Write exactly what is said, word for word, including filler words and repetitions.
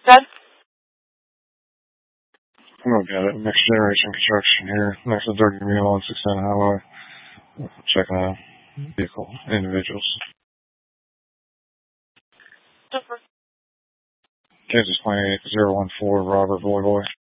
Good. I'm gonna get it. Next Generation Construction here, next to Dirty Meal on six ten Highway. Checking out vehicle individuals. Super. Kansas twenty-eight zero one four, Robert Boy Boy.